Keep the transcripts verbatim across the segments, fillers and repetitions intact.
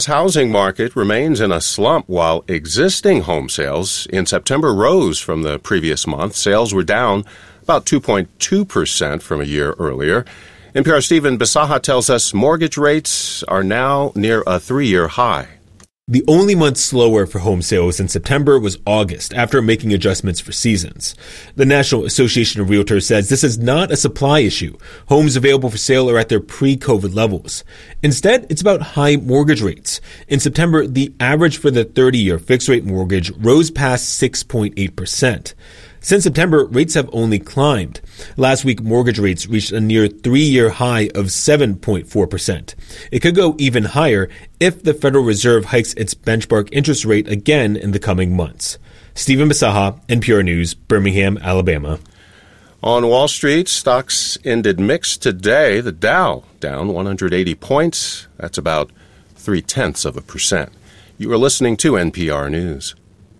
Housing market remains in a slump while existing home sales in September rose from the previous month. Sales were down about two point two percent from a year earlier. N P R's Stephen Bisaha tells us mortgage rates are now near a three-year high. The only month slower for home sales in September was August, after making adjustments for seasons. The National Association of Realtors says this is not a supply issue. Homes available for sale are at their pre-COVID levels. Instead, it's about high mortgage rates. In September, the average for the thirty-year fixed-rate mortgage rose past six point eight percent. Since September, rates have only climbed. Last week, mortgage rates reached a near three-year high of seven point four percent. It could go even higher if the Federal Reserve hikes its benchmark interest rate again in the coming months. Stephen Bisaha, N P R News, Birmingham, Alabama. On Wall Street, stocks ended mixed today. The Dow down one hundred eighty points. That's about three-tenths of a percent. You are listening to N P R News.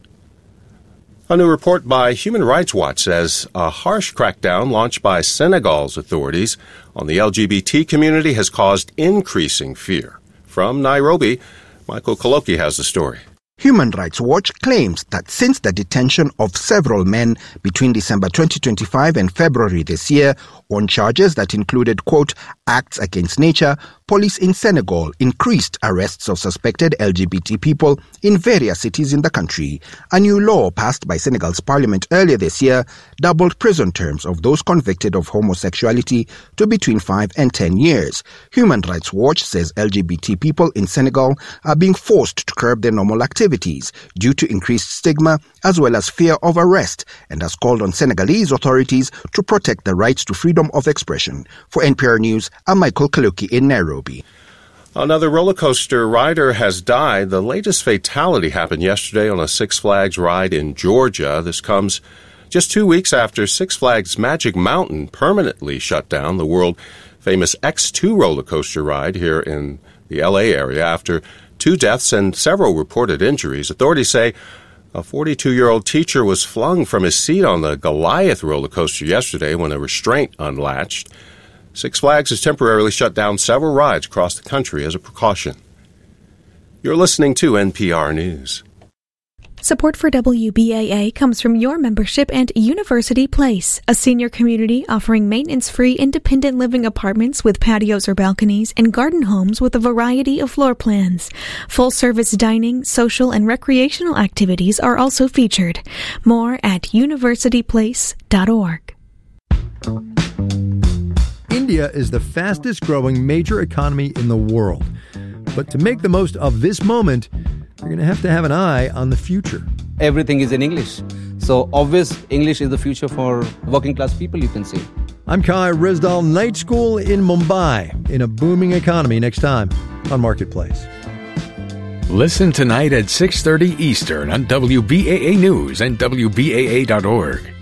A new report by Human Rights Watch says a harsh crackdown launched by Senegal's authorities on the L G B T community has caused increasing fear. From Nairobi, Michael Koloki has the story. Human Rights Watch claims that since the detention of several men between December twenty twenty-five and February this year on charges that included, quote, acts against nature, police in Senegal increased arrests of suspected L G B T people in various cities in the country. A new law passed by Senegal's parliament earlier this year doubled prison terms of those convicted of homosexuality to between five and ten years. Human Rights Watch says L G B T people in Senegal are being forced to curb their normal activities due to increased stigma as well as fear of arrest, and has called on Senegalese authorities to protect the rights to freedom of expression. For N P R News, I'm Michael Kaluki in Nairobi. Another roller coaster rider has died. The latest fatality happened yesterday on a Six Flags ride in Georgia. This comes just two weeks after Six Flags Magic Mountain permanently shut down the world-famous X two roller coaster ride here in the L A area after two deaths and several reported injuries. Authorities say a forty-two-year-old teacher was flung from his seat on the Goliath roller coaster yesterday when a restraint unlatched. Six Flags has temporarily shut down several rides across the country as a precaution. You're listening to N P R News. Support for W B A A comes from your membership and University Place, a senior community offering maintenance-free independent living apartments with patios or balconies and garden homes with a variety of floor plans. Full-service dining, social, and recreational activities are also featured. More at university place dot org. India is the fastest-growing major economy in the world. But to make the most of this moment, you're going to have to have an eye on the future. Everything is in English. So obvious English is the future for working class people, you can say. I'm Kai Rizdal, Night School in Mumbai, in a booming economy, next time on Marketplace. Listen tonight at six thirty Eastern on W B A A News and W B A A dot org.